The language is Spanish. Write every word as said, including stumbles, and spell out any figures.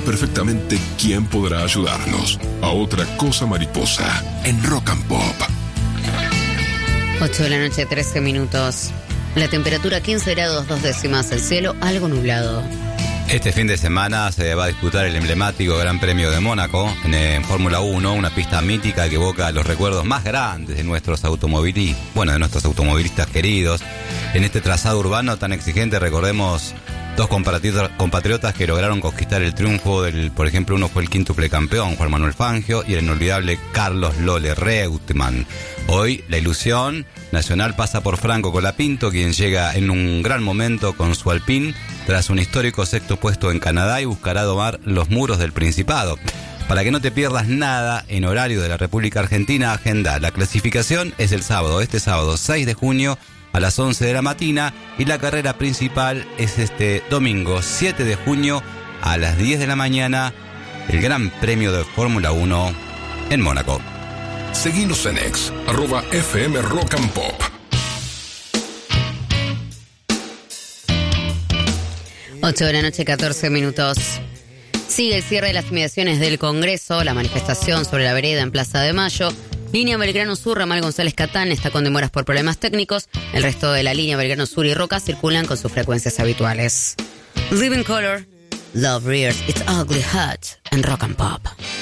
perfectamente quién podrá ayudarnos. A otra cosa mariposa en Rock and Pop. ocho de la noche, trece minutos. La temperatura quince grados, dos décimas. El cielo algo nublado. Este fin de semana se va a disputar el emblemático Gran Premio de Mónaco en, en Fórmula uno, una pista mítica que evoca los recuerdos más grandes de nuestros automovilistas, bueno, de nuestros automovilistas queridos. En este trazado urbano tan exigente, recordemos dos compatriotas que lograron conquistar el triunfo del, por ejemplo, uno fue el quíntuple campeón, Juan Manuel Fangio, y el inolvidable Carlos Lole Reutemann. Hoy la ilusión nacional pasa por Franco Colapinto, quien llega en un gran momento con su Alpine tras un histórico sexto puesto en Canadá y buscará domar los muros del Principado. Para que no te pierdas nada en horario de la República Argentina, agenda. La clasificación es el sábado, este sábado seis de junio a las once de la mañana, y la carrera principal es este domingo siete de junio a las diez de la mañana, el Gran Premio de Fórmula uno en Mónaco. Seguinos en X, arroba F M Rock and Pop. ocho de la noche, catorce minutos. Sigue el cierre de las inmediaciones del Congreso, la manifestación sobre la vereda en Plaza de Mayo. Línea Belgrano Sur, Ramal González Catán está con demoras por problemas técnicos. El resto de la línea Belgrano Sur y Roca circulan con sus frecuencias habituales. Living Color, Love Rears It's Ugly Heart en Rock and Pop.